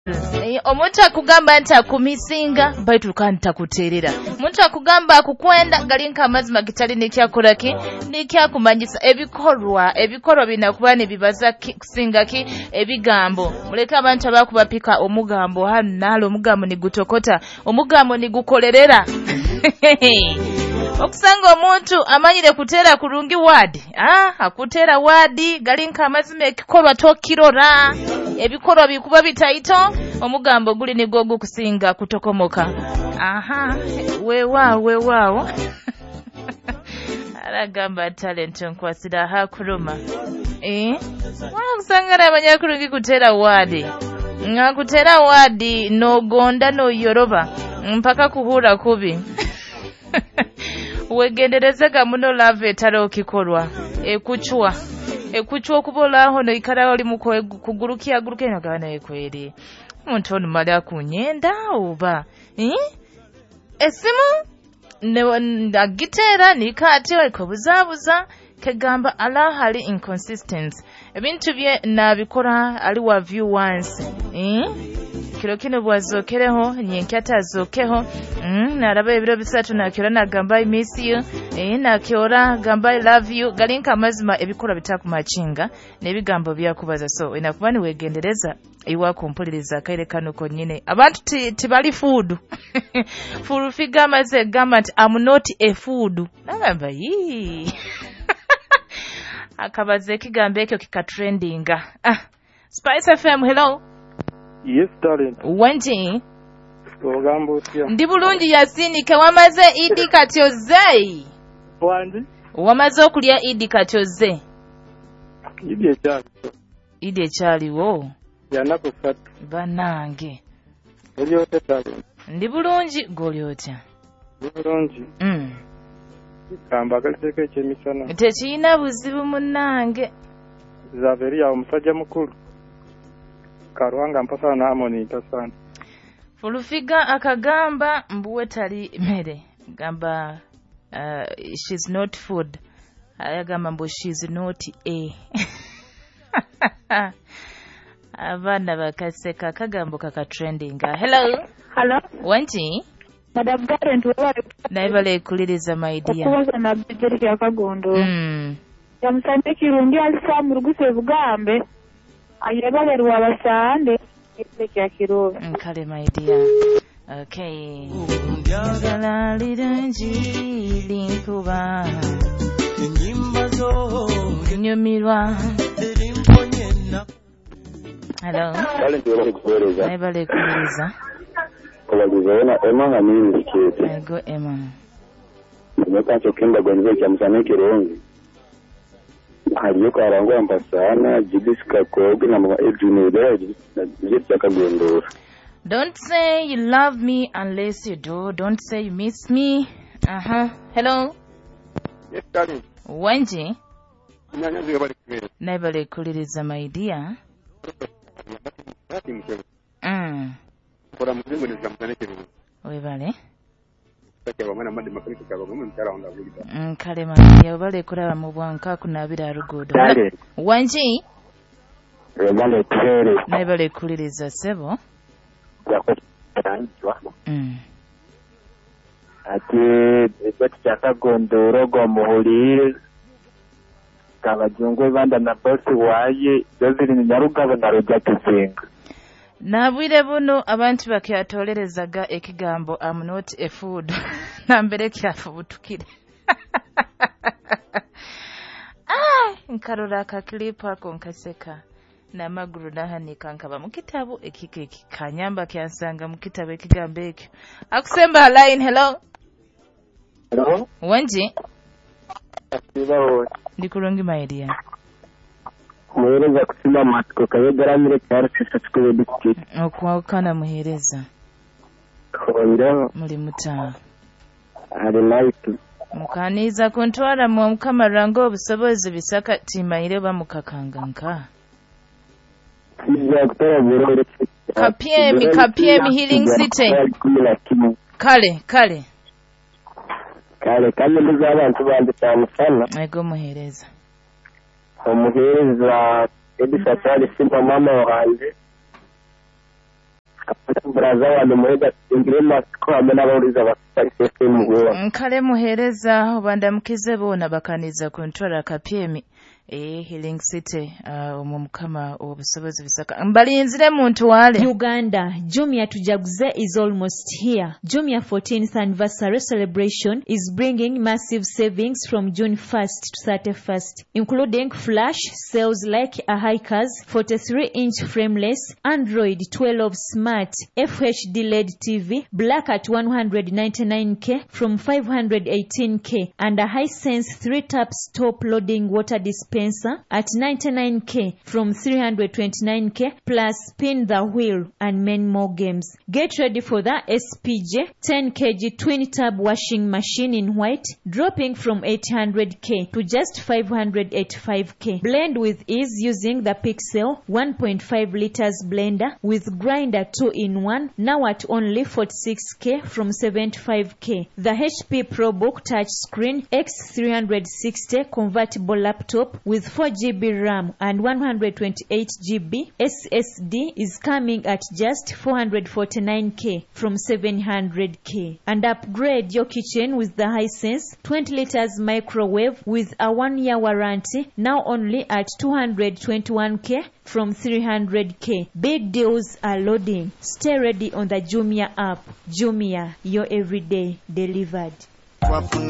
Omuntu akugamba nti akumisinga baituka ntakuterera. Omuntu akugamba akukwenda galinka amazima gitali nekyakolaki nekyakumanyisa ebikolwa binakuba ne bibaza kusinga ki ebigambo. Muleka abantu abakubapika omugambo hannalo omugambo ni gutokota omugambo ni gukolerera. Okusanga omuntu amanyire kuteera kulungi wadi akutera wadi galinka amazima ekikolwa tokirora ebikolwa bikuba bitaito omugambo guli nigwo gukusinga kutokomoka. Weewaawo aragamba talent nkwasira hakuruma wakusanga abanyakulungi kutera wadi ngakutera wadi nogonda noyoroba mpaka kuhura kubi. Wegenderezega muno love etalo kikolwa ekuchwa okubola aho no ikara oli mukugurukia gurukena gana ekweri muntu ono mali akunyenda oba esimu ne agitera nikati olikobuzabuza kegamba ala hali inconsistent ebintu bye nabikora ali wa view once kiro kino bwazokereho nyenkata azokeho naraba ebiro bisatu nakyora nagamba I miss you nakyora gamba I love you galinka amazima ebikora bitakumachinga nebigambo byakubaza so inakuba ni wegendereza iwako mpuliriza kaire kano konyine abantu tibali food full figure maze gama I'm not a food nagamba akabaze kigambe ekyo kikatrendinga Spice FM hello. Yes, darling. Wanti? Ogambo tia. Ndi bulungi Yasini ke wamaze Idi katyoze. Wandi? Wamaze okulya Idi katyoze. Idi echali wo. Yanako satu. Banange. Olyote darling. Ndi bulungi golyotya. Bulungi. Kamba kaleke chemisana. Tekina buzibu munange. Zaveri ya omusajja mukulu. Karwanga mpasa na amoni tasana. Fulufiga akagamba mbuwe tali mere. Gamba she's not food. Ayagamba mbu she's not a. Abana bakaseka kagambo kaka trending. Hello. Hello. Wanti? Madam Garent wabale. Naibale kuliriza my dear. Okuwaza na bigeri ya kagondo. Yamusande kirungi alisa muruguse bugambe. Ayabalerwa abasande ekya kirobe nkale my dear. Okay njagala liranji linkuba enyimba zo nyumirwa. Hello naibale kuweleza olagizaona emanga mimi kete ego ema nimekacho kenda gonze kya musaneke rongi hariyo karangwa mpasana jibisika koge na mama ejuneda jibisika kagondora. Don't say you love me unless you do. Don't say you miss me. Hello. Yes, darling. Wanji. Nyanyaze bali kumere. Naibale kuliriza my dear. Kora muzingo ni zamtaneke ni. Webale. Kati abamana madi makaniki kabagomwe mtara onda bulika. Kale mama yobale kuraba mu bwanka kunabira rugodo. Wanji. Webale tere. Naibale kuliriza sebo. Yakotanjwa. Ati ekoti kyakagondoro gomuhulire kabajungwe banda na bosi waye zoziri ni nyarugabo na roja kizinga. Nabwire buno abantu bakyatolerezaga ekigambo I'm not a food. Nambere kyafubutukire. Nkarora akaklipu ako nkaseka. Namaguru nahanika nkaba mu kitabu ekike kanyamba kyansanga mu kitabu ekigambo ekyo. Akusemba line hello. Hello. Wanji. Ndibaho. Ndikulungi my dear. Muhereza kusima matiko kayegaramire cyari sisatwe dikiti. Okwakana muhereza. Konda muri mutaha. Ari night. Mukaniza kontwara mu mukamarango obusobozi bisaka timayire bamukakanganka. Kapiemi Healing City. Kale. Kale ndiza abantu bandi cyane sana. Ego muhereza. Omuhereza Edisa cyari simba mama wanjye braza wano mwega ingirema ko hamwe n'abawuriza bakisese mu gowa nkale muhereza obandamukize bona bakaniza controller kapyemi Healing City omumukama obusobozi bisaka mbalinzire muntu wale Uganda. Jumia Tujaguze is almost here. Jumia 14th anniversary celebration is bringing massive savings from June 1st to 31st, including flash sales like a Hikers 43-inch frameless Android 12 smart FHD LED TV black at 199k from 518k and a Hisense 3-taps top loading water dispenser at 99k from 329k plus spin the wheel and many more games. Get ready for the SPJ 10 kg twin tab washing machine in white dropping from 800k to just 585k. Blend with ease using the Pixel 1.5 liters blender with grinder 2-in-1 now at only 46k from 75k. The HP ProBook touchscreen X360 convertible laptop with 4GB RAM and 128GB SSD is coming at just 449k from 700k. And upgrade your kitchen with the Hisense 20 liters microwave with a 1-year warranty now only at 221k from 300k. Big deals are loading. Stay ready on the Jumia app. Jumia, your everyday delivered.